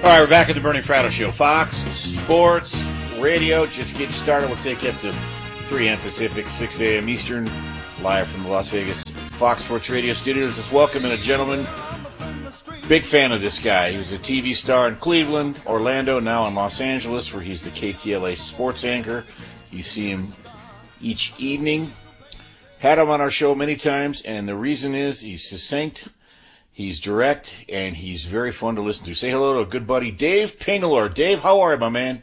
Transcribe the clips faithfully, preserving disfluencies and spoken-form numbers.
All right, we're back at the Bernie Fratto Show. Fox Sports Radio, just getting started. We'll take you up to three a.m. Pacific, six a.m. Eastern, live from the Las Vegas Fox Sports Radio studios. Let's welcome in a gentleman. Big fan of this guy. He was a T V star in Cleveland, Orlando, now in Los Angeles, where he's the K T L A sports anchor. You see him each evening. Had him on our show many times, and the reason is he's succinct, he's direct, and he's very fun to listen to. Say hello to a good buddy, Dave Pingelor. Dave, how are you, my man?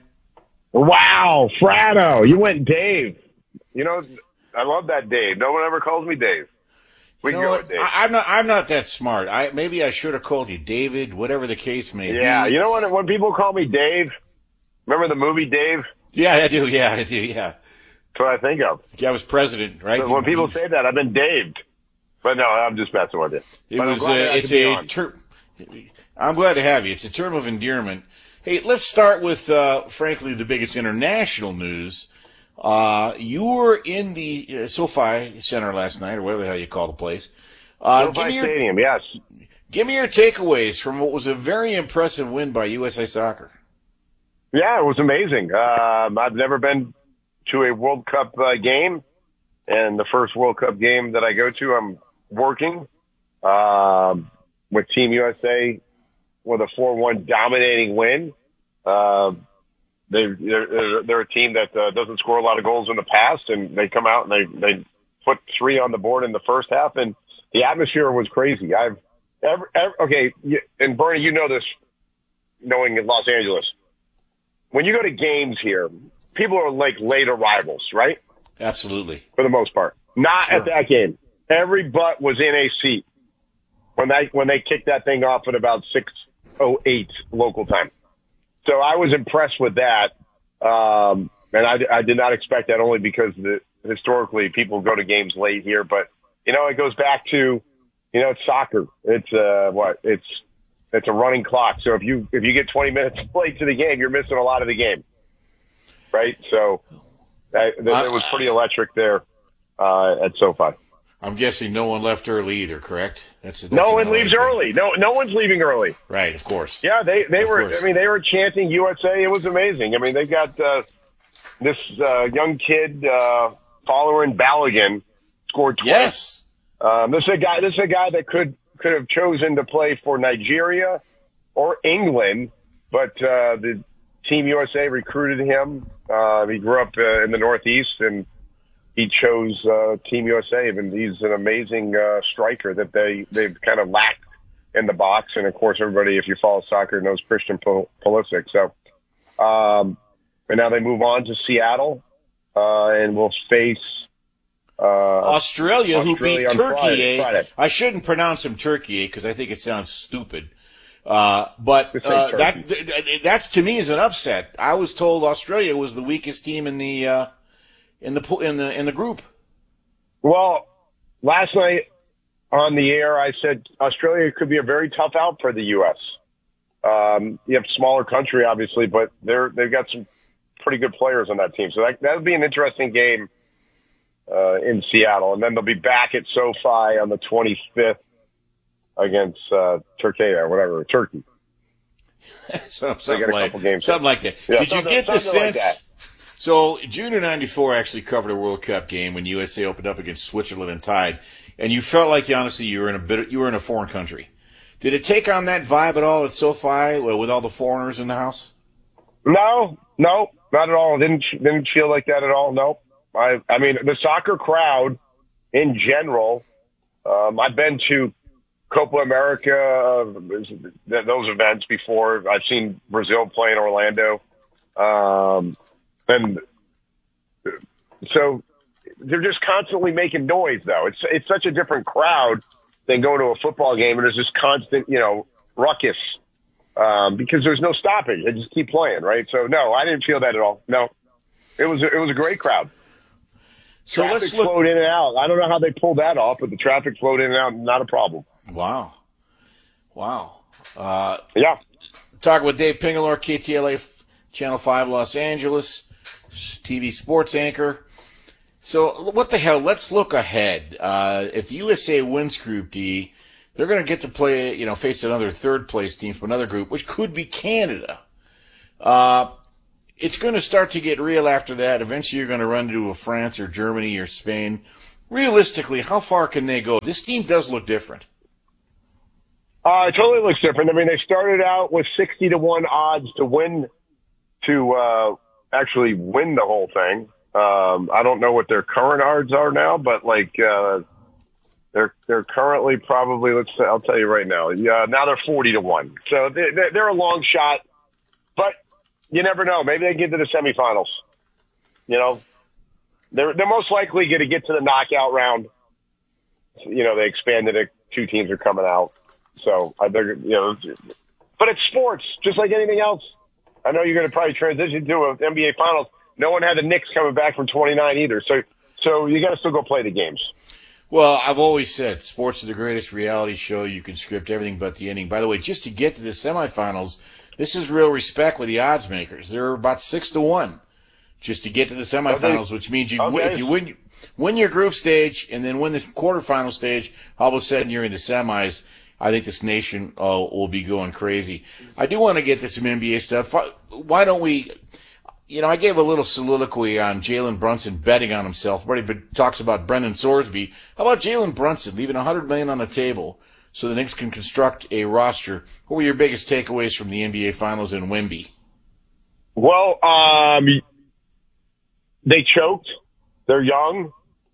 Wow, Fratto, you went Dave. You know, I love that Dave. No one ever calls me Dave. We you can know go what? with Dave. I, I'm not. I'm not that smart. I maybe I should have called you David, whatever the case may be. Yeah, you know what? When people call me Dave, remember the movie Dave? Yeah, I do. Yeah, I do. Yeah. That's what I think of. Yeah, I was president, right? So when people say that, I've been Daved. But no, I'm just messing with you. It but was. Uh, it's a term. I'm glad to have you. It's a term of endearment. Hey, let's start with, uh, frankly, the biggest international news. Uh, you were in the uh, SoFi Center last night, or whatever the hell you call the place. Uh, SoFi Stadium, yes. Give me your takeaways from what was a very impressive win by U S A Soccer. Yeah, it was amazing. Um, I've never been to a World Cup uh, game, and the first World Cup game that I go to, I'm working um, with Team U S A with a four one dominating win. Uh, they, they're, they're a team that uh, doesn't score a lot of goals in the past, and they come out and they, they put three on the board in the first half, and the atmosphere was crazy. I've ever, ever okay, and Bernie, you know this, knowing in Los Angeles. When you go to games here, people are like late arrivals, right? Absolutely. For the most part. Not Sure. at that game. Every butt was in a seat when they, when they kicked that thing off at about six oh eight local time. So I was impressed with that. Um, and I, I did not expect that only because the, historically people go to games late here. But, you know, it goes back to, you know, it's soccer. It's, uh, what? It's, it's a running clock. So if you, if you get twenty minutes late to the game, you're missing a lot of the game. Right? So that, that, it was pretty electric there uh, at SoFi. I'm guessing no one left early either, correct? That's, that's no one leaves thing. early. No, no one's leaving early. Right, of course. Yeah, they they Of were. course. I mean, they were chanting U S A. It was amazing. I mean, they got uh, this uh, young kid, uh, Folarin Balogun, scored twice. Yes. Um, this is a guy. This is a guy that could could have chosen to play for Nigeria or England, but uh, the Team U S A recruited him. Uh, he grew up uh, in the Northeast, and he chose uh, Team U S A. And he's an amazing uh, striker that they they've kind of lacked in the box. And of course, everybody, if you follow soccer, knows Christian Pul- Pulisic. So, um, and now they move on to Seattle, uh, and will face. Uh, Australia, who Australia beat on Turkey. Friday, eh? Friday. I shouldn't pronounce them Turkey because I think it sounds stupid. Uh, but Just say uh, Turkey. that th- th- that's to me is an upset. I was told Australia was the weakest team in the uh, in the po- in the in the group. Well, last night on the air, I said Australia could be a very tough out for the U S. Um, you have smaller country, obviously, but they're they've got some pretty good players on that team. So that that'll be an interesting game uh, in Seattle, and then they'll be back at SoFi on the twenty-fifth against uh, Turkey or whatever, Turkey. so, They something got a like couple games. something like that. Yeah, Did you something- get the something like sense? So Junior ninety-four actually covered a World Cup game when U S A opened up against Switzerland and tied, and you felt like honestly you were in a bit you were in a foreign country. Did it take on that vibe at all at SoFi with all the foreigners in the house? No, no, not at all. Didn't didn't feel like that at all. No, I I mean the soccer crowd in general. Um, I've been to Copa America, uh, those events before. I've seen Brazil play in Orlando, um, and so they're just constantly making noise. Though it's it's such a different crowd than going to a football game, and there's this constant, you know, ruckus. Um, because there's no stopping. They just keep playing, right? So, no, I didn't feel that at all. No. It was a, it was a great crowd. So traffic let's look. flowed in and out. I don't know how they pulled that off, but the traffic flowed in and out, not a problem. Wow. Wow. Uh, Yeah. talking with Dave Pingelor, K T L A Channel five Los Angeles, T V sports anchor. So what the hell? Let's look ahead. Uh, if the U S A wins Group D, they're going to get to play, you know, face another third place team from another group, which could be Canada. Uh, it's going to start to get real after that. Eventually you're going to run into a France or Germany or Spain. Realistically, how far can they go? This team does look different. Uh, it totally looks different. I mean, they started out with sixty to one odds to win, to, uh, actually win the whole thing. Um, I don't know what their current odds are now, but like, uh, they're, they're currently probably, let's say, I'll tell you right now. Yeah, now they're forty to one. So they, they're a long shot, but you never know. Maybe they get to the semifinals. You know, they're, they're most likely going to get to the knockout round. You know, they expanded it. Two teams are coming out. So I they're, you know, but it's sports, just like anything else. I know you're going to probably transition to an N B A finals. No one had the Knicks coming back from twenty-nine either. So, so you got to still go play the games. Well, I've always said sports is the greatest reality show. You can script everything but the ending. By the way, just to get to the semifinals, this is real respect with the odds makers. They're about six to one just to get to the semifinals, which means you okay. if you win win your group stage and then win the quarterfinal stage, all of a sudden you're in the semis. I think this nation uh, will be going crazy. I do want to get to some N B A stuff. Why don't we? You know, I gave a little soliloquy on Jalen Brunson betting on himself. Everybody talks about Brendan Sorsby. How about Jalen Brunson leaving one hundred million dollars on the table so the Knicks can construct a roster? What were your biggest takeaways from the N B A Finals in Wemby? Well, um, they choked. They're young.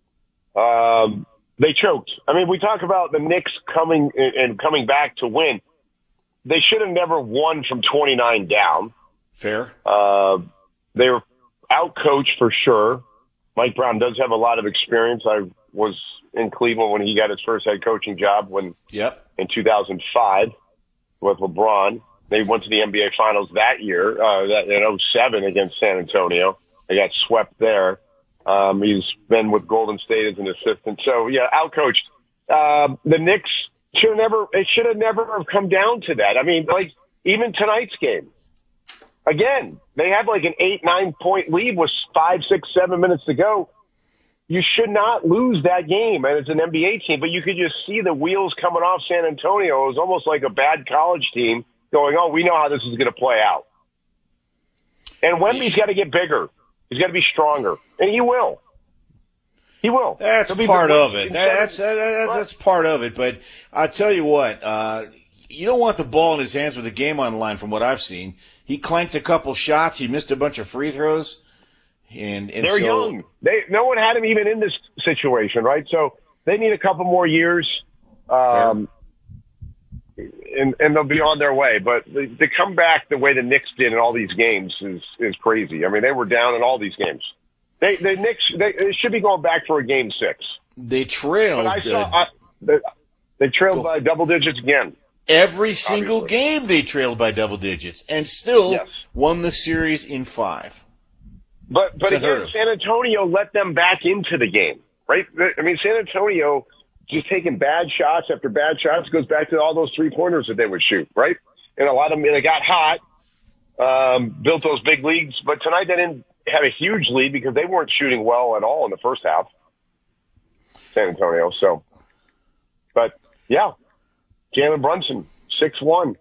Um, they choked. I mean, we talk about the Knicks coming and coming back to win. They should have never won from twenty-nine down. Fair. Uh, they were out-coached for sure. Mike Brown does have a lot of experience. I was in Cleveland when he got his first head coaching job when yep. in two thousand five with LeBron. They went to the N B A Finals that year, uh, that, in oh seven against San Antonio. They got swept there. Um, he's been with Golden State as an assistant. So, yeah, out-coached. Uh, the Knicks should have never, it should have never have come down to that. I mean, like, even tonight's game. Again, they have like an eight, nine point lead with five, six, seven minutes to go. You should not lose that game, and it's an N B A team, but you could just see the wheels coming off San Antonio. It was almost like a bad college team going, oh, we know how this is going to play out. And Wemby's got to get bigger. He's got to be stronger, and he will. He will. That's part of it. That's, that's, that's part of it, but I'll tell you what, uh, you don't want the ball in his hands with the game on the line from what I've seen. He clanked a couple shots. He missed a bunch of free throws. And, and They're so, young. They, no one had him even in this situation, right? So they need a couple more years, um, and, and they'll be on their way. But the, to come back the way the Knicks did in all these games is, is crazy. I mean, they were down in all these games. They, the Knicks, they, they should be going back for a game six. They trailed. But I saw, uh, I, they, they trailed by double digits again. Every single Obviously. game they trailed by double digits and still yes. won the series in five. But but again, San Antonio let them back into the game, right? I mean, San Antonio just taking bad shots after bad shots goes back to all those three-pointers that they would shoot, right? And a lot of them, they got hot, um, built those big leads. But tonight they didn't have a huge lead because they weren't shooting well at all in the first half, San Antonio. So, but, yeah. Jalen Brunson, six one.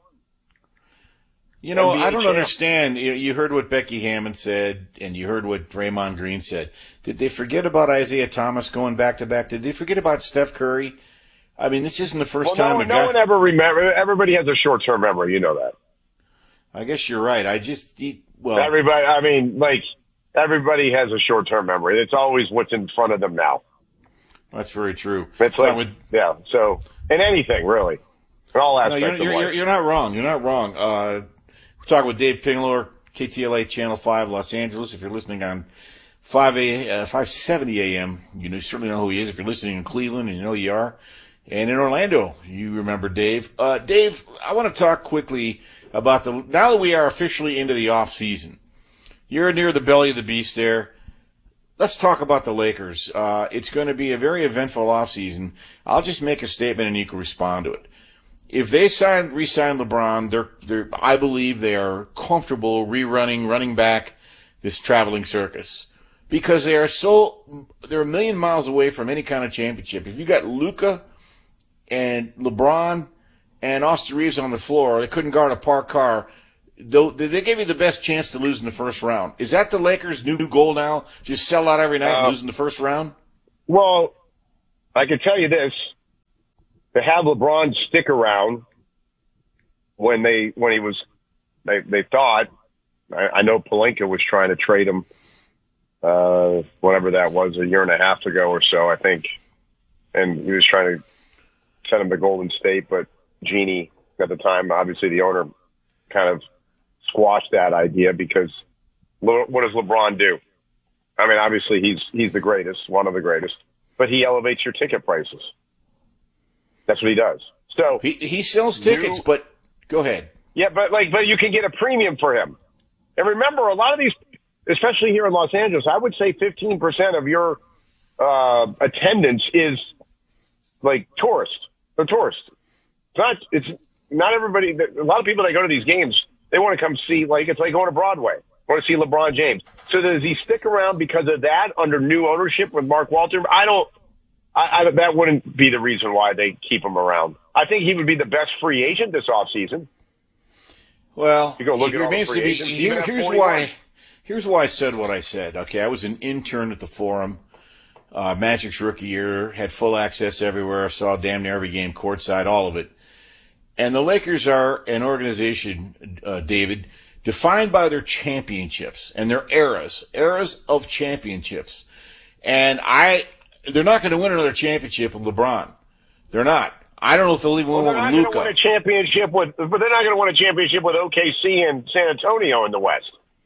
You know, I don't champ. understand. You, you heard what Becky Hammond said, and you heard what Draymond Green said. Did they forget about Isaiah Thomas going back-to-back? Did they forget about Steph Curry? I mean, this isn't the first well, time no, a no guy... one ever remember. Everybody has a short-term memory. You know that. I guess you're right. I just... Well, Everybody, I mean, like, everybody has a short-term memory. It's always what's in front of them now. That's very true. It's like, with, yeah, so, in anything, really. In all aspects no, you're, of you're, life. You're, you're not wrong. You're not wrong. Uh, we're talking with Dave Pinglor, K T L A Channel five, Los Angeles. If you're listening on five seventy a.m., you know, certainly know who he is. If you're listening in Cleveland, and you know you are. And in Orlando, you remember Dave. Uh, Dave, I want to talk quickly about the, now that we are officially into the off season, you're near the belly of the beast there. Let's talk about the Lakers. Uh, it's going to be a very eventful off season. I'll just make a statement and you can respond to it. If they sign, re-sign LeBron, they're, they're, I believe they are comfortable rerunning, running back this traveling circus because they are so, they're a million miles away from any kind of championship. If you got Luka and LeBron and Austin Reeves on the floor. They couldn't guard a parked car. They gave you the best chance to lose in the first round. Is that the Lakers' new goal now? Just sell out every night uh, and lose in the first round? Well, I can tell you this. To have LeBron stick around when they when he was they they thought I, I know Pelinka was trying to trade him uh whatever that was a year and a half ago or so, I think. And he was trying to send him to Golden State, but Jeannie at the time, obviously the owner, kind of squashed that idea because what does LeBron do? I mean, obviously he's he's the greatest, one of the greatest, but he elevates your ticket prices. That's what he does. So he he sells tickets, you, but go ahead. Yeah, but like, but you can get a premium for him. And remember, a lot of these, especially here in Los Angeles, I would say fifteen percent of your uh, attendance is like tourists. They're tourists. It's not. It's not everybody. A lot of people that go to these games, they want to come see, like, it's like going to Broadway. Want to see LeBron James. So does he stick around because of that under new ownership with Mark Walter? I don't, I, I, that wouldn't be the reason why they keep him around. I think he would be the best free agent this offseason. Well, you go look he at remains all to the be, free agents, here, here's why, here's why I said what I said. Okay. I was an intern at the Forum. Uh, Magic's rookie year, had full access everywhere, saw damn near every game courtside, all of it. And the Lakers are an organization, uh, David, defined by their championships and their eras, eras of championships. And I, they're not going to win another championship with LeBron. They're not. I don't know if they'll even well, win with Luka. They're not going to win a championship with, but they're not going to win a championship with O K C and San Antonio in the West.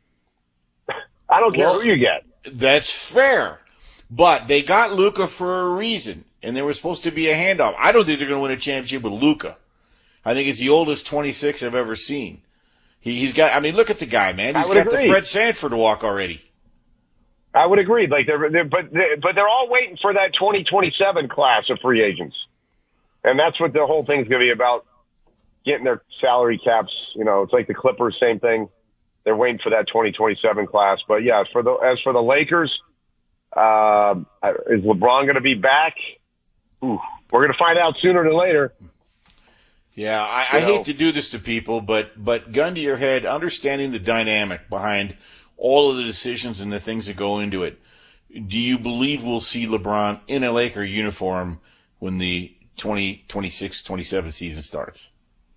I don't care well, who you get. That's fair. But they got Luka for a reason, and there was supposed to be a handoff. I don't think they're going to win a championship with Luka. I think he's the oldest twenty-six I've ever seen. He, he's got. I mean, look at the guy, man. He's got agree. the Fred Sanford walk already. I would agree. Like, they're, they're but they're, but they're all waiting for that twenty twenty-seven class of free agents, and that's what the whole thing's going to be about. Getting their salary caps. You know, it's like the Clippers, same thing. They're waiting for that twenty twenty-seven class. But yeah, for the as for the Lakers. Uh, is LeBron going to be back? Ooh, we're going to find out sooner than later. Yeah, I, I hate to do this to people, but but gun to your head, understanding the dynamic behind all of the decisions and the things that go into it, do you believe we'll see LeBron in a Laker uniform when the twenty twenty-six twenty-seven season starts?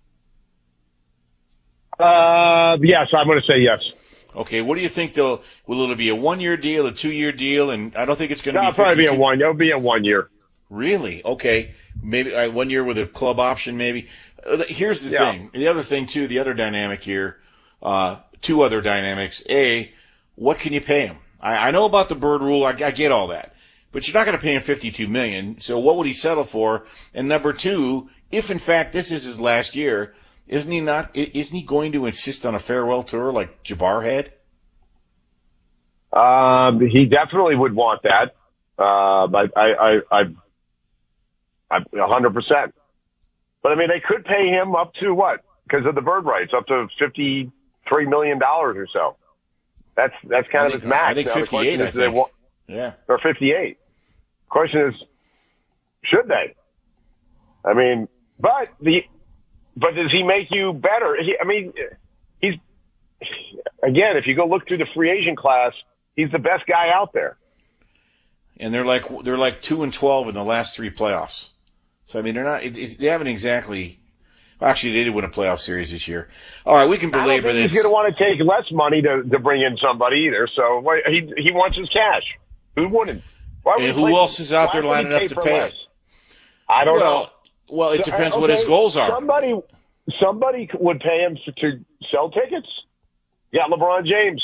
Uh, yes, I'm going to say yes. Okay, what do you think they'll, will it be a one-year deal, a two-year deal? And I don't think it's going to no, be it'll probably be a one, it'll be a one year. Really? Okay. Maybe uh, one year with a club option, maybe. Uh, here's the yeah. thing. The other thing, too, the other dynamic here, uh, two other dynamics. A, what can you pay him? I, I know about the Bird rule. I, I get all that. But you're not going to pay him fifty-two million dollars. So what would he settle for? And number two, if in fact this is his last year, isn't he not? Isn't he going to insist on a farewell tour like Jabbar had? Um, he definitely would want that. Uh, but I, I, I, I, a hundred percent. But I mean, they could pay him up to what? Because of the bird rights, up to fifty-three million dollars or so. That's that's kind I of think, his max. I think now, fifty-eight. I is, think. Want, yeah. Or fifty-eight. Question is, should they? I mean, but the. But does he make you better? He, I mean, he's, again, if you go look through the free agent class, he's the best guy out there. And they're like, they're like two and twelve in the last three playoffs. So, I mean, they're not, it, it, they haven't exactly, actually, they did win a playoff series this year. All right, we can belabor I don't think this. He's going to want to take less money to, to bring in somebody either. So he, he wants his cash. Who wouldn't? Why would and who play, else is out there lining up to pay less? I don't well, know. Well, it depends okay, what his goals are. Somebody, somebody would pay him to, to sell tickets. You got LeBron James.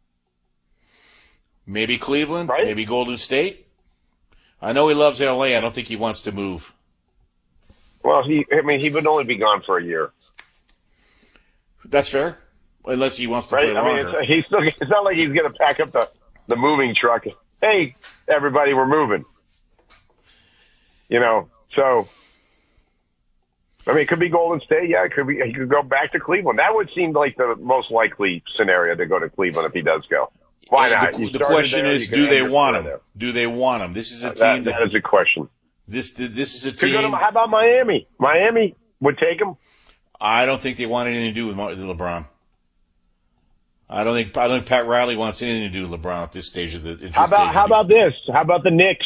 Maybe Cleveland, right? Maybe Golden State. I know he loves L A. I don't think he wants to move. Well, he, I mean, he would only be gone for a year. That's fair, unless he wants to right? play I longer. mean, it's, he's still, it's not like he's going to pack up the, the moving truck. Hey, everybody, we're moving. You know. So, I mean, it could be Golden State. Yeah, it could be. He could go back to Cleveland. That would seem like the most likely scenario to go to Cleveland if he does go. Why not? The, the question there, is, do they want him? There. Do they want him? This is a that, team that, that, that is a question. This this is a To go to, team. how about Miami? Miami would take him. I don't think they want anything to do with LeBron. I don't think I don't think Pat Riley wants anything to do with LeBron at this stage of the. At this How about stage how of the, about this? How about the Knicks?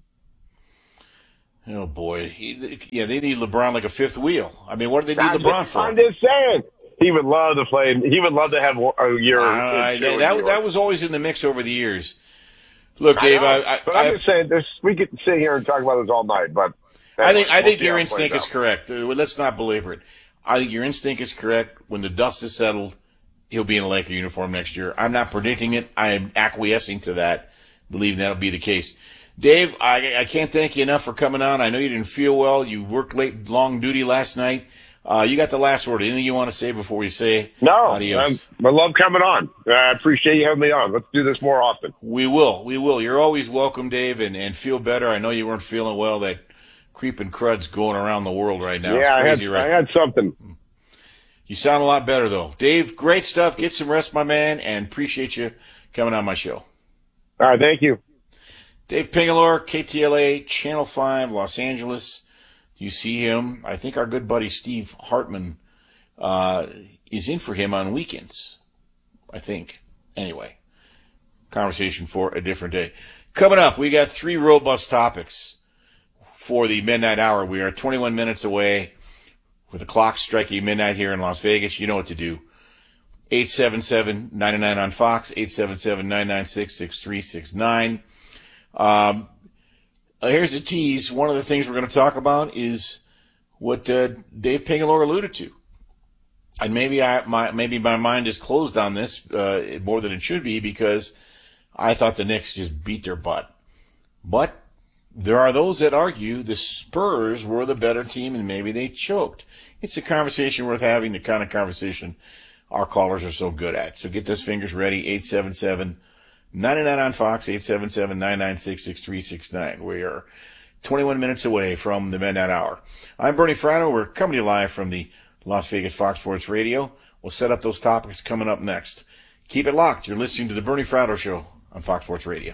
Oh boy, he, yeah, they need LeBron like a fifth wheel. I mean, what do they need I'm LeBron just, for? I'm just saying. He would love to play. He would love to have a year. Uh, in that, New that, York. that was always in the mix over the years. Look, Dave, I know, I, I, but I'm I, just saying this. We could sit here and talk about this all night, but I think I we'll think see your how it instinct plays is out. correct. Uh, let's not belabor it. I think your instinct is correct. When the dust is settled, he'll be in a Laker uniform next year. I'm not predicting it. I am acquiescing to that, believing that'll be the case. Dave, I, I can't thank you enough for coming on. I know you didn't feel well. You worked late, long duty last night. Uh, you got the last word. Anything you want to say before we say No, adios? I'm, I love coming on. I appreciate you having me on. Let's do this more often. We will. We will. You're always welcome, Dave, and, and feel better. I know you weren't feeling well. That creeping crud's going around the world right now. Yeah, It's I had, crazy, right? I had something. You sound a lot better, though. Dave, great stuff. Get some rest, my man, and appreciate you coming on my show. All right, thank you. Dave Pingalore, K T L A, Channel five, Los Angeles. You see him. I think our good buddy Steve Hartman uh, is in for him on weekends. I think. Anyway, conversation for a different day. Coming up, we got three robust topics for the midnight hour. We are twenty-one minutes away with the clock striking midnight here in Las Vegas. You know what to do. eight seven seven, nine nine on Fox, eight seven seven, nine nine six, six three six nine. Um, uh, here's a tease. One of the things we're going to talk about is what uh, Dave Pingalore alluded to. And maybe I, my, maybe my mind is closed on this uh, more than it should be because I thought the Knicks just beat their butt. But there are those that argue the Spurs were the better team and maybe they choked. It's a conversation worth having, the kind of conversation our callers are so good at. So get those fingers ready, eight seven seven, nine nine on Fox, eight seven seven, nine nine six, six three six nine. We are twenty-one minutes away from the midnight hour. I'm Bernie Frano. We're coming to you live from the Las Vegas Fox Sports Radio. We'll set up those topics coming up next. Keep it locked. You're listening to the Bernie Frano Show on Fox Sports Radio.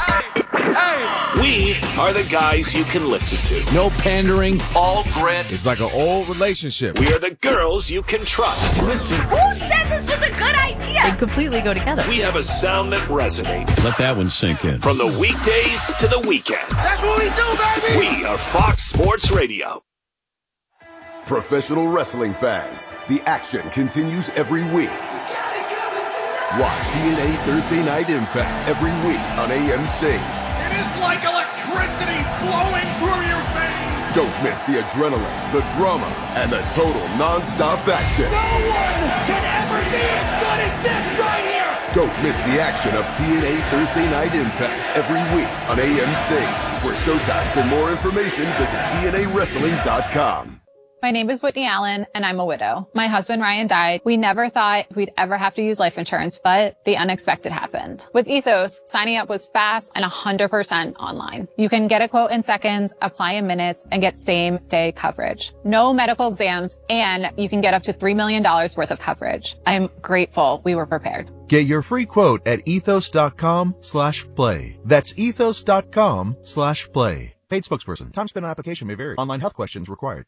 We are the guys you can listen to. No pandering. All grit. It's like an old relationship. We are the girls you can trust. Listen. Who said this was a good idea? They completely go together. We have a sound that resonates. Let that one sink in. From the weekdays to the weekends. That's what we do, baby. We are Fox Sports Radio. Professional wrestling fans, the action continues every week. Watch T N A Thursday Night Impact every week on A M C. It is like electricity flowing through your veins. Don't miss the adrenaline, the drama, and the total non-stop action. No one can ever be as good as this right here. Don't miss the action of T N A Thursday Night Impact every week on A M C. For showtimes and more information, visit T N A wrestling dot com. My name is Whitney Allen, and I'm a widow. My husband, Ryan, died. We never thought we'd ever have to use life insurance, but the unexpected happened. With Ethos, signing up was fast and one hundred percent online. You can get a quote in seconds, apply in minutes, and get same-day coverage. No medical exams, and you can get up to three million dollars worth of coverage. I'm grateful we were prepared. Get your free quote at ethos.com slash play. That's ethos.com slash play. Paid spokesperson. Time spent on application may vary. Online health questions required.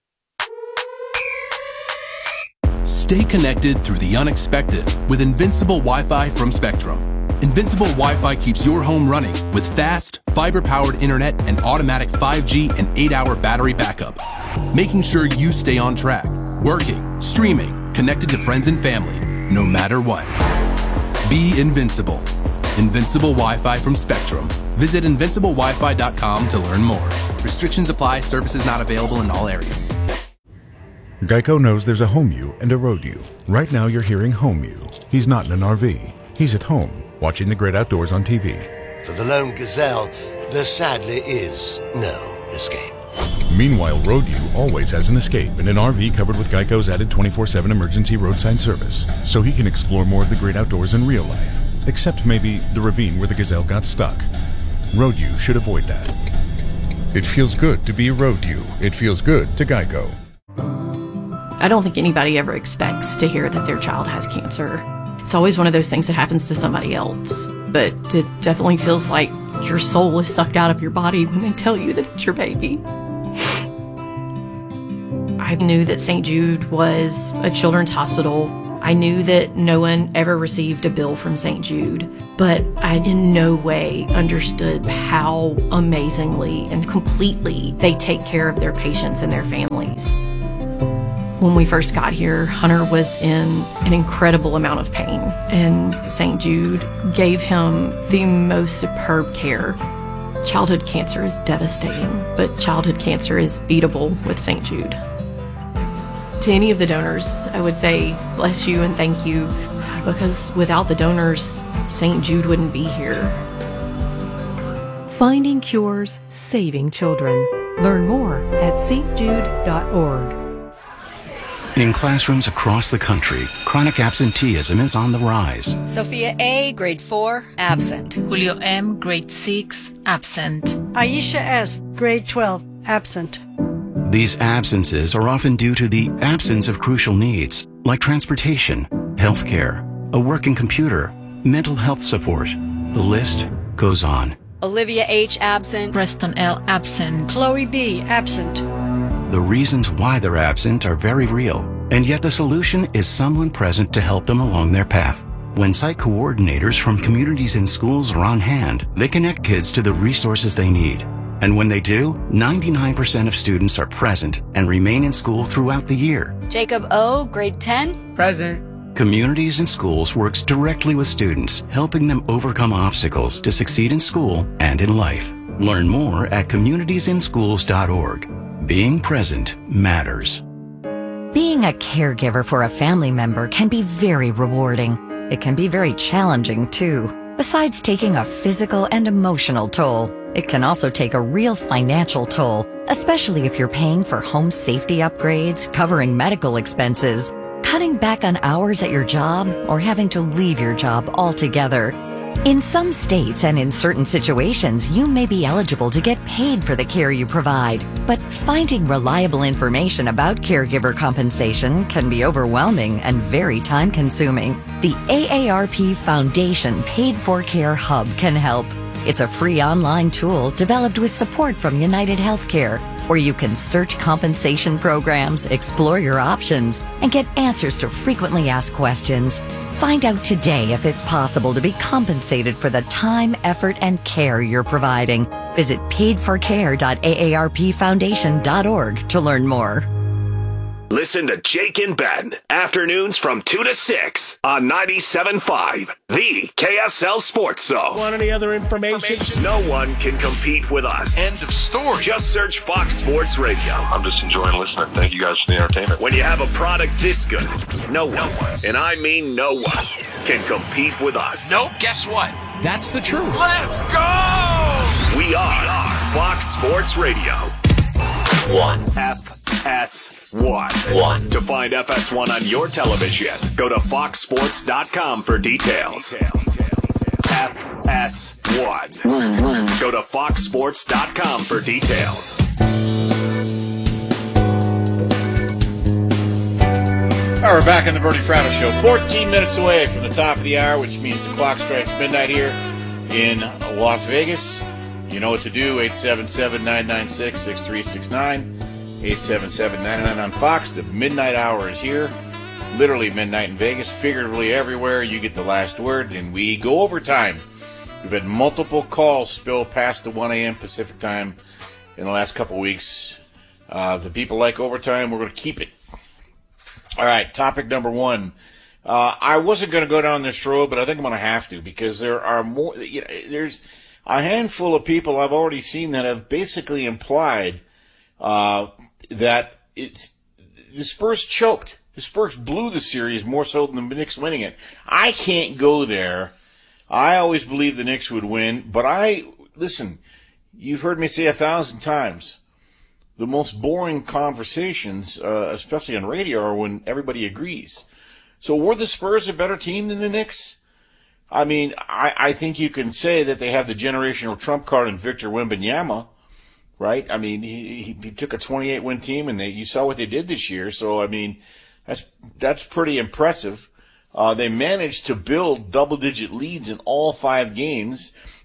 Stay connected through the unexpected with Invincible Wi-Fi from Spectrum. Invincible Wi-Fi keeps your home running with fast, fiber-powered internet and automatic five G and eight hour battery backup, making sure you stay on track, working, streaming, connected to friends and family, no matter what. Be invincible. Invincible Wi-Fi from Spectrum. Visit invincible wi fi dot com to learn more. Restrictions apply. Services not available in all areas. Geico knows there's a home you and a road you. Right now you're hearing home you. He's not in an R V. He's at home, watching the great outdoors on T V. For the lone gazelle, there sadly is no escape. Meanwhile, road you always has an escape in an R V covered with Geico's added twenty-four seven emergency roadside service, so he can explore more of the great outdoors in real life. Except maybe the ravine where the gazelle got stuck. Road you should avoid that. It feels good to be road you. It feels good to Geico. I don't think anybody ever expects to hear that their child has cancer. It's always one of those things that happens to somebody else. But it definitely feels like your soul is sucked out of your body when they tell you that it's your baby. I knew that Saint Jude was a children's hospital. I knew that no one ever received a bill from Saint Jude, but I in no way understood how amazingly and completely they take care of their patients and their families. When we first got here, Hunter was in an incredible amount of pain, and Saint Jude gave him the most superb care. Childhood cancer is devastating, but childhood cancer is beatable with Saint Jude. To any of the donors, I would say bless you and thank you, because without the donors, Saint Jude wouldn't be here. Finding cures, saving children. Learn more at s t jude dot org. In classrooms across the country, chronic absenteeism is on the rise. Sophia A., grade four, absent. Julio M., grade six, absent. Aisha S., grade twelve, absent. These absences are often due to the absence of crucial needs, like transportation, healthcare, a working computer, mental health support. The list goes on. Olivia H., absent. Preston L., absent. Chloe B., absent. The reasons why they're absent are very real, and yet the solution is someone present to help them along their path. When site coordinators from communities and schools are on hand, they connect kids to the resources they need. And when they do, ninety-nine percent of students are present and remain in school throughout the year. Jacob O., grade ten, present. Communities and Schools works directly with students, helping them overcome obstacles to succeed in school and in life. Learn more at communities in schools dot org. Being present matters. Being a caregiver for a family member can be very rewarding. It can be very challenging, too. Besides taking a physical and emotional toll, it can also take a real financial toll, especially if you're paying for home safety upgrades, covering medical expenses, cutting back on hours at your job, or having to leave your job altogether. In some states and in certain situations, you may be eligible to get paid for the care you provide, but finding reliable information about caregiver compensation can be overwhelming and very time-consuming. The A A R P Foundation Paid for Care Hub can help. It's a free online tool developed with support from United Healthcare, where you can search compensation programs, explore your options, and get answers to frequently asked questions. Find out today if it's possible to be compensated for the time, effort, and care you're providing. Visit paid for care dot a a r p foundation dot org to learn more. Listen to Jake and Ben, afternoons from two to six on ninety-seven point five, the K S L Sports Zone. Want any other information? No one can compete with us. End of story. Just search Fox Sports Radio. I'm just enjoying listening. Thank you guys for the entertainment. When you have a product this good, no one, and I mean no one, can compete with us. Nope, guess what? That's the truth. Let's go! We are Fox Sports Radio. One. F S one. One. To find F S one on your television, go to fox sports dot com for details. F S one. One, one. Go to fox sports dot com for details. All right, we're back on the Bernie Fratto Show. fourteen minutes away from the top of the hour, which means the clock strikes midnight here in Las Vegas. You know what to do, eight seven seven, nine nine six, six three six nine, eight seven seven, nine nine on Fox. The midnight hour is here, literally midnight in Vegas, figuratively everywhere. You get the last word, and we go overtime. We've had multiple calls spill past the one a.m. Pacific time in the last couple weeks. Uh, the people like overtime. We're going to keep it. All right, topic number one. Uh, I wasn't going to go down this road, but I think I'm going to have to, because there are more, you know, there's a handful of people I've already seen that have basically implied uh, that it's the Spurs choked. The Spurs blew the series more so than the Knicks winning it. I can't go there. I always believed the Knicks would win, but I, listen, you've heard me say a thousand times, the most boring conversations, uh, especially on radio, are when everybody agrees. So were the Spurs a better team than the Knicks? I mean, I, I think you can say that they have the generational trump card in Victor Wembanyama, right? I mean, he, he, he took a twenty-eight win team, and they, you saw what they did this year. So, I mean, that's that's pretty impressive. Uh, they managed to build double-digit leads in all five games.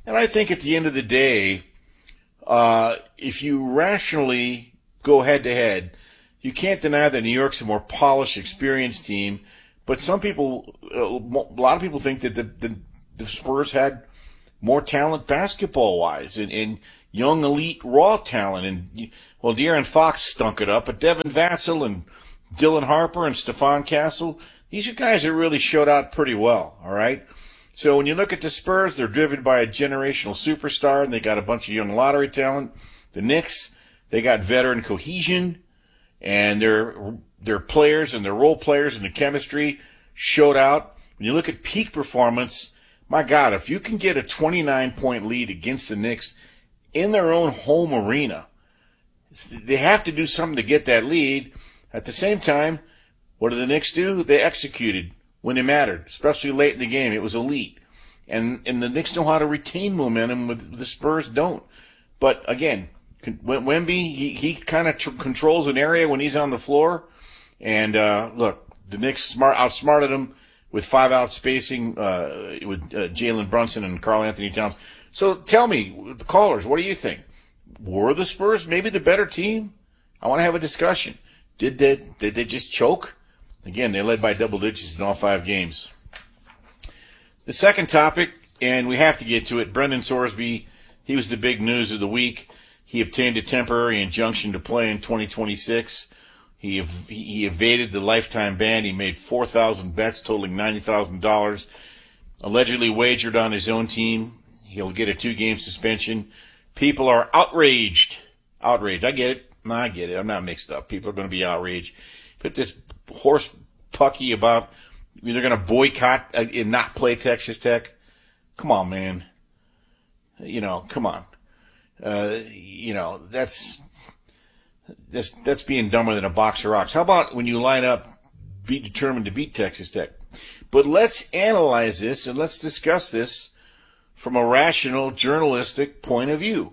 And I think at the end of the day, uh, if you rationally go head to head, you can't deny that New York's a more polished, experienced team. But some people, a lot of people think that the, the, the Spurs had more talent basketball-wise and, and young, elite, raw talent. And, well, De'Aaron Fox stunk it up, but Devin Vassell and Dylan Harper and Stephon Castle, these are guys that really showed out pretty well, all right? So when you look at the Spurs, they're driven by a generational superstar, and they got a bunch of young lottery talent. The Knicks, they got veteran cohesion, and their their players and their role players and the chemistry showed out. When you look at peak performance, my God, if you can get a twenty-nine point lead against the Knicks in their own home arena, they have to do something to get that lead. At the same time, what did the Knicks do? They executed when it mattered, especially late in the game. It was elite. And and the Knicks know how to retain momentum, with the Spurs don't. But again, Wemby, he, he kind of tr- controls an area when he's on the floor. And uh, look, the Knicks smart outsmarted him with five out spacing uh, with uh, Jalen Brunson and Karl Anthony Towns. So tell me, the callers, what do you think? Were the Spurs maybe the better team? I want to have a discussion. Did they, did they just choke? Again, they led by double digits in all five games. The second topic, and we have to get to it, Brendan Sorsby, he was the big news of the week. He obtained a temporary injunction to play in twenty twenty-six. He ev- he evaded the lifetime ban. He made four thousand bets totaling ninety thousand dollars. Allegedly wagered on his own team. He'll get a two-game suspension. People are outraged. Outraged. I get it. No, I get it. I'm not mixed up. People are going to be outraged. Put this horse pucky about they're going to boycott and not play Texas Tech. Come on, man. You know, come on. Uh, you know, that's, that's, that's being dumber than a box of rocks. How about when you line up, be determined to beat Texas Tech? But let's analyze this and let's discuss this from a rational, journalistic point of view.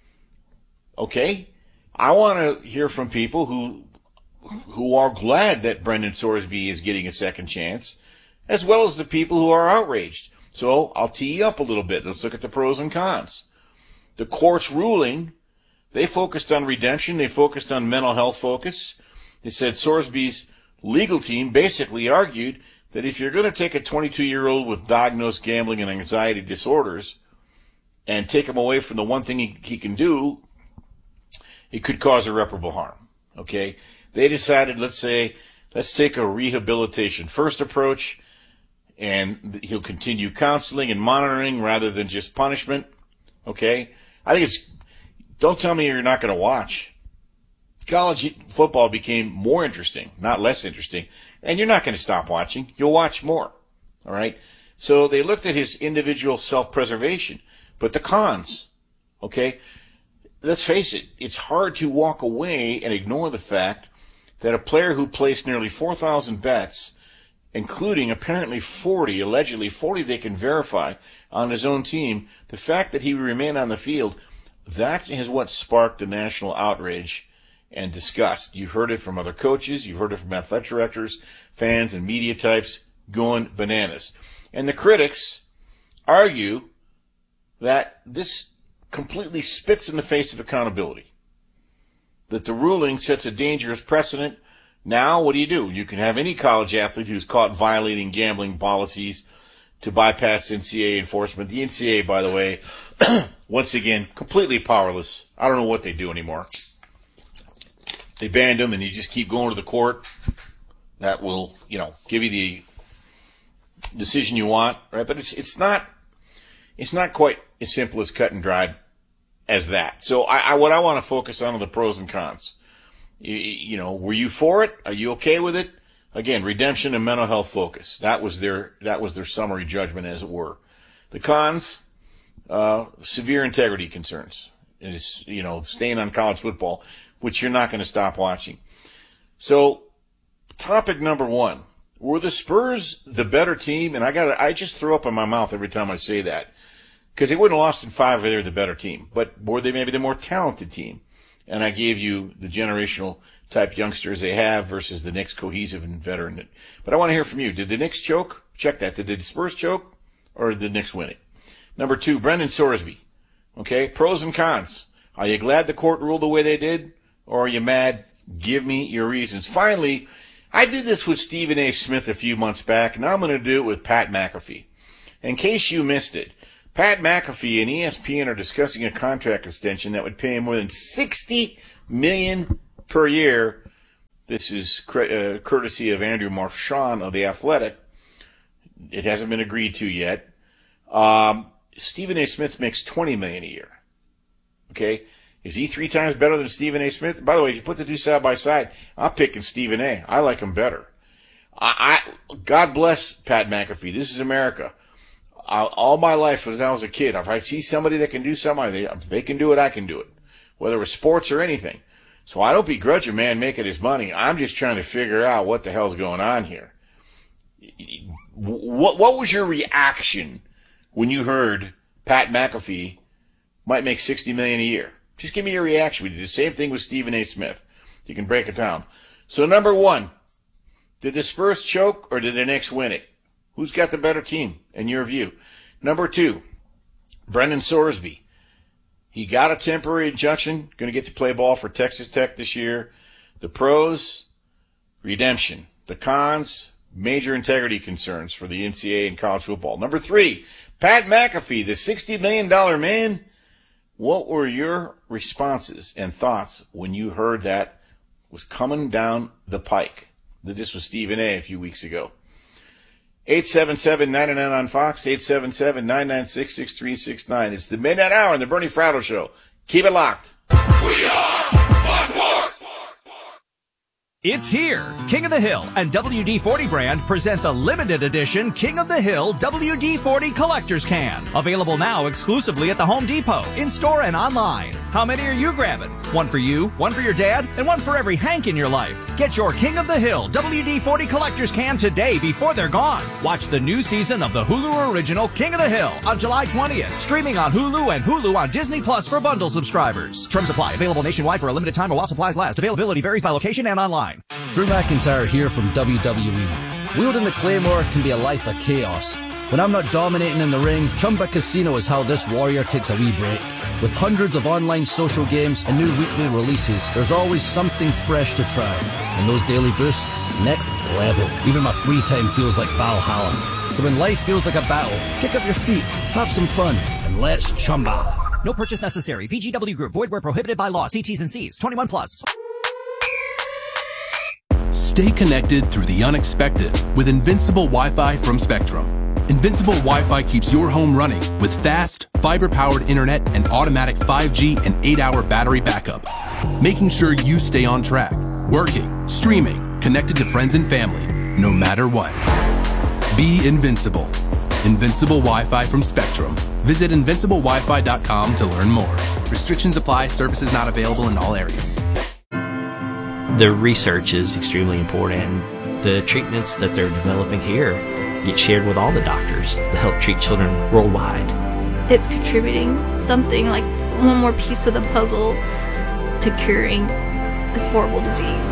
Okay? I want to hear from people who, who are glad that Brendan Sorsby is getting a second chance, as well as the people who are outraged. So I'll tee you up a little bit. Let's look at the pros and cons. The court's ruling, they focused on redemption. They focused on mental health focus. They said Sorsby's legal team basically argued that if you're going to take a twenty-two-year-old with diagnosed gambling and anxiety disorders and take him away from the one thing he, he can do, it could cause irreparable harm. Okay? They decided, let's say, let's take a rehabilitation first approach, and he'll continue counseling and monitoring rather than just punishment. Okay? I think it's, don't tell me you're not going to watch. College football became more interesting, not less interesting, and you're not going to stop watching. You'll watch more. All right? So they looked at his individual self-preservation, but the cons, okay? Let's face it, it's hard to walk away and ignore the fact that a player who placed nearly four thousand bets, including apparently forty, allegedly forty they can verify, on his own team, the fact that he remained on the field, that is what sparked the national outrage and disgust. You've heard it from other coaches, you've heard it from athletic directors, fans, and media types going bananas. And the critics argue that this completely spits in the face of accountability, that the ruling sets a dangerous precedent. Now, what do you do? You can have any college athlete who's caught violating gambling policies to bypass N C double A enforcement. The N C double A, by the way, once again, completely powerless. I don't know what they do anymore. They banned them, and you just keep going to the court. That will, you know, give you the decision you want, right? But it's it's not it's not quite as simple as cut and dried as that. So I, I what I want to focus on are the pros and cons. You, you know, were you for it? Are you okay with it? Again, redemption and mental health focus. That was their that was their summary judgment, as it were. The cons, uh, severe integrity concerns. Is you know staying on college football, which you're not going to stop watching. So, topic number one: were the Spurs the better team? And I got I just throw up in my mouth every time I say that, because they wouldn't have lost in five if they were the better team. But were they maybe the more talented team? And I gave you the generational type youngsters they have versus the Knicks cohesive and veteran. But I want to hear from you. Did the Knicks choke? Check that. Did the Spurs choke, or did the Knicks win it? Number two, Brendan Sorsby. Okay, pros and cons. Are you glad the court ruled the way they did, or are you mad? Give me your reasons. Finally, I did this with Stephen A. Smith a few months back, and I'm going to do it with Pat McAfee. In case you missed it, Pat McAfee and E S P N are discussing a contract extension that would pay him more than sixty million dollars per year. This is uh, courtesy of Andrew Marchand of The Athletic. It hasn't been agreed to yet. Um, Stephen A. Smith makes twenty million dollars a year. Okay? Is he three times better than Stephen A. Smith? By the way, if you put the two side by side, I'm picking Stephen A. I like him better. I, I God bless Pat McAfee. This is America. I, all my life, as I was a kid, if I see somebody that can do something, they, if they can do it, I can do it. Whether it's sports or anything. So I don't begrudge a man making his money. I'm just trying to figure out what the hell's going on here. What, what was your reaction when you heard Pat McAfee might make sixty million dollars a year? Just give me your reaction. We did the same thing with Stephen A. Smith. You can break it down. So number one, did the Spurs choke or did the Knicks win it? Who's got the better team in your view? Number two, Brendan Sorsby. He got a temporary injunction, going to get to play ball for Texas Tech this year. The pros, redemption. The cons, major integrity concerns for the N C double A and college football. Number three, Pat McAfee, the sixty million dollars man. What were your responses and thoughts when you heard that was coming down the pike? That this was Stephen A. a few weeks ago. eight seven seven, nine nine nine on Fox, eight seven seven, nine nine six, six three six nine. It's the Midnight Hour in the Bernie Fratto Show. Keep it locked. We are Fox Sports. It's here. King of the Hill and W D forty brand present the limited edition King of the Hill W D forty Collector's Can. Available now exclusively at the Home Depot, in-store and online. How many are you grabbing? One for you, one for your dad, and one for every Hank in your life. Get your King of the Hill W D forty Collector's Can today before they're gone. Watch the new season of the Hulu original King of the Hill on July twentieth. Streaming on Hulu and Hulu on Disney Plus for bundle subscribers. Terms apply. Available nationwide for a limited time or while supplies last. Availability varies by location and online. Drew McIntyre here from W W E. Wielding the Claymore can be a life of chaos. When I'm not dominating in the ring, Chumba Casino is how this warrior takes a wee break. With hundreds of online social games and new weekly releases, there's always something fresh to try. And those daily boosts, next level. Even my free time feels like Valhalla. So when life feels like a battle, kick up your feet, have some fun, and let's chumba. No purchase necessary. V G W Group. Void where prohibited by law. See T's and C's. twenty-one plus. Stay connected through the unexpected with Invincible Wi-Fi from Spectrum. Invincible Wi-Fi keeps your home running with fast, fiber-powered internet and automatic five G and eight hour battery backup, making sure you stay on track, working, streaming, connected to friends and family, no matter what. Be invincible. Invincible Wi-Fi from Spectrum. Visit invincible wi fi dot com to learn more. Restrictions apply. Services not available in all areas. The research is extremely important. The treatments that they're developing here get shared with all the doctors to help treat children worldwide. It's contributing something like one more piece of the puzzle to curing this horrible disease.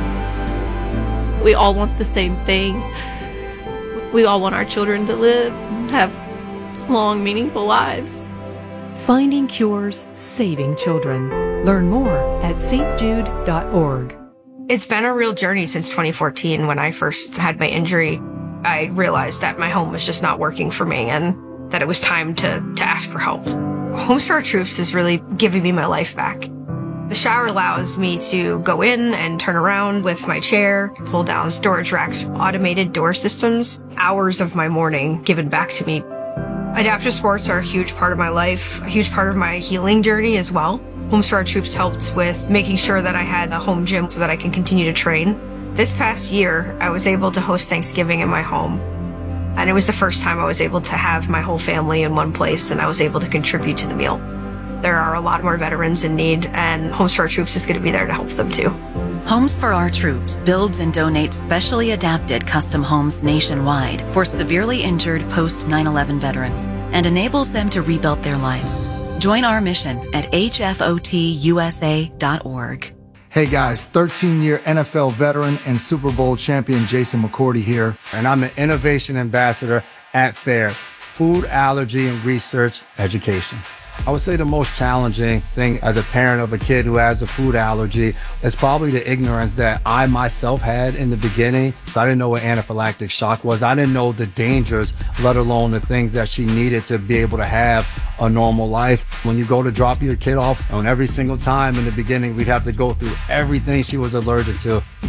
We all want the same thing. We all want our children to live, have long, meaningful lives. Finding cures, saving children. Learn more at s t jude dot org. It's been a real journey since twenty fourteen. When I first had my injury, I realized that my home was just not working for me and that it was time to, to ask for help. Homes for Our Troops is really giving me my life back. The shower allows me to go in and turn around with my chair, pull down storage racks, automated door systems, hours of my morning given back to me. Adaptive sports are a huge part of my life, a huge part of my healing journey as well. Homes for Our Troops helped with making sure that I had a home gym so that I can continue to train. This past year, I was able to host Thanksgiving in my home. And it was the first time I was able to have my whole family in one place and I was able to contribute to the meal. There are a lot more veterans in need and Homes for Our Troops is going to be there to help them too. Homes for Our Troops builds and donates specially adapted custom homes nationwide for severely injured post nine eleven veterans and enables them to rebuild their lives. Join our mission at h f o t u s a dot org. Hey guys, thirteen-year N F L veteran and Super Bowl champion Jason McCourty here, and I'm the Innovation Ambassador at FAIR. food allergy and research education. I would say the most challenging thing as a parent of a kid who has a food allergy is probably the ignorance that I myself had in the beginning. I didn't know what anaphylactic shock was. I didn't know the dangers, let alone the things that she needed to be able to have a normal life. When you go to drop your kid off, on every single time in the beginning, we'd have to go through everything she was allergic to.